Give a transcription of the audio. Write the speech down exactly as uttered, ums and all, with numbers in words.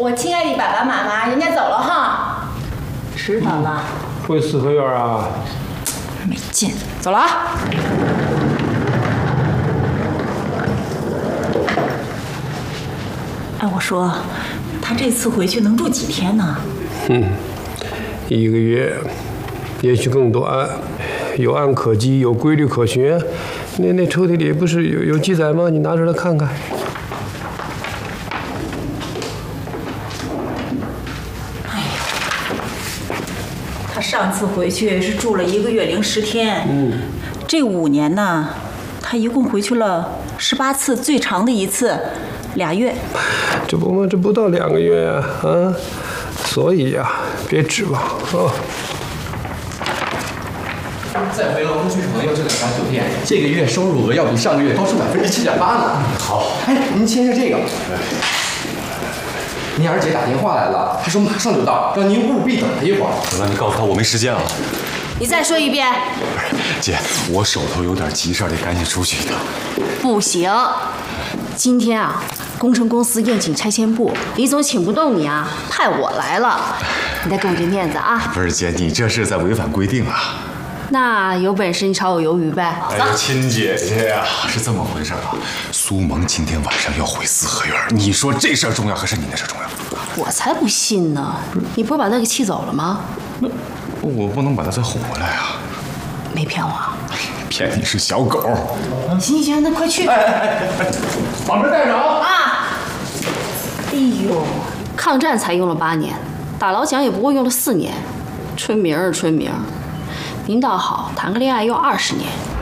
我亲爱的爸爸妈妈，人家走了哈。 知道了。 回四合院啊？ 没劲，走了啊。哎，我说，他这次回去能住几天呢？ 嗯，一个月，也许更短。有案可稽，有规律可循。那那抽屉里不是有有记载吗？你拿出来看看。 哎呀，他上次回去是住了一个月零十天。嗯，这五年呢，他一共回去了十八次，最长的一次俩月。 这不嘛，这不到两个月啊啊！所以呀、啊，别指望啊。 再回劳动区朋友这两家酒店，这个月收入额要比上个月高出百分之七点八呢。好，哎，您签下这个。您二姐打电话来了，她说马上就到，让您务必等她一会儿。 行了，你告诉她我没时间了。 你再说一遍。 不是，姐，我手头有点急事，得赶紧出去一趟。 不行，今天啊，工程公司宴请拆迁部，李总请不动你啊，派我来了，你得给我这面子啊。 不是姐，你这是在违反规定啊。 那有本事你炒我鱿鱼呗！ 哎呦，亲姐姐呀，是这么回事啊。苏萌今天晚上要回四合院，你说这事儿重要还是你那事儿重要？ 我才不信呢！你不是把那个气走了吗？ 那我不能把他再哄回来啊！ 没骗我啊？ 骗你是小狗。 行行，那快去！ 哎哎哎，把门带上啊！ 啊！哎呦，抗战才用了八年，打老蒋也不过用了四年，春名儿春名儿。您倒好，谈个恋爱要二十年。